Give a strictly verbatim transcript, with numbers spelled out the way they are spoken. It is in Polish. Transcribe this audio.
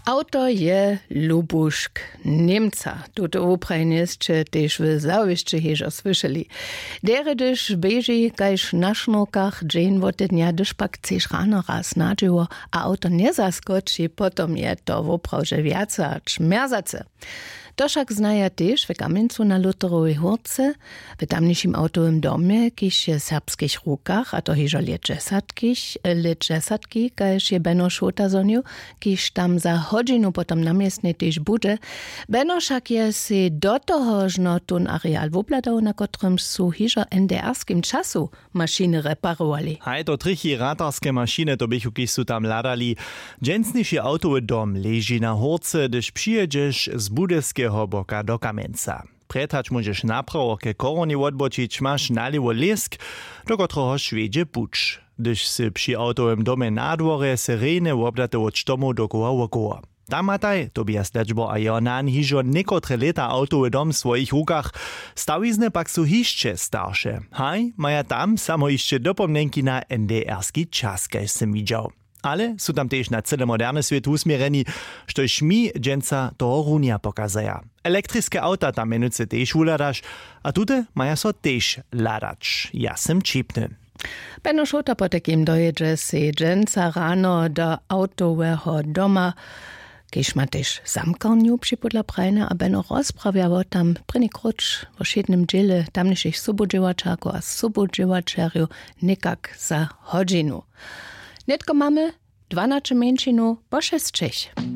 Autor je Lubuszk, Niemca. Tute Ukrainische też w zawiście heżo słyszeli. Dere dysz beži, kajż na sznokach dzień wote dnia dysz pak chcesz rano raz nadziło, a auto nie zaskoczy, potom je to woprawże wiaca, czmerzace. To však znaja też w Kamieńcu na Luterowej Hórce, w tamniejszym autowym domie, kiż je serbskich rukach, a to heżo let dżesatkich, let dżesatki, kajż je Beno Šota zoniu, kiż tam za hodźinu potom namiestnie też bude. Beno však je si do toho žno tun areal wobladał, na kotrym su heżo en de erskim czasu maszyny reparowali. Hej, to trichy ratarskie maszyny, to bychu kiż su tam ladali. Dżensniejszy autowy dom leży na Hórce, gdyż przyjedziesz z budeskiego boka do Kamieńca. Pretać możesz naprawo ke koronie odbočić, masz naliwo lesk, do kotroho švedže puč. Gdyż si przy autowym domie na dworze syreny obdate od štomu dokoła wokoła. Tam mataj, Tobias Dečbo a Jonan hižo nekotre leta autowy dom w swoich rukach, stawizne pak su hišće starsze. Haj, maja tam samo hišće dopomnenki na en de erski čas, kaž sem widział. Ale su tam też na cele moderne svět usmiereni, štož mi dženca toho runia pokazaja. Elektriske auta tam menuce też uladaš, a tute maja so też ladač. Ja sem čipny. Beno Šota potekim dojedzie si dženca rano do autowego doma, kiż ma też zamkarniu przypodla prajna, a Beno rozprawiało tam pryni krucz w ośrednim dziele tamniejszych subodziewaczarku a subodziewaczarju nikak za hodźinu. Netko mamy dwanaście mężczyzn po sześć Czech.